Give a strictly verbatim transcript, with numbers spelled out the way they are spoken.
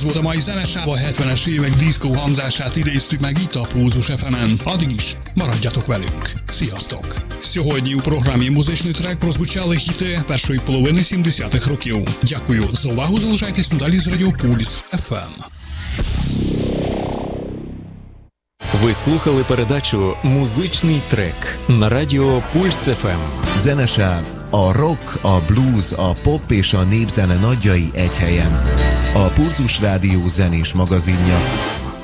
volt a mai zenesáv, a hetvenes évek diszkó hangzását idéztük meg itt a Pulzus ef emen. Addig is maradjatok velünk. Sziasztok! Сьогодні у програмі музичний трек прозвучали хіти першої половини сімдесятих років. Дякую за увагу, залишайтесь надалі з радіо Пульс еф ем. Ви слухали передачу «Музичний трек» на радіо Пульс еф ем. Zenesáv, a rock, a blues, a pop és a népzene nagyjai egy helyen. A Pulzus Rádió zenés magazinja.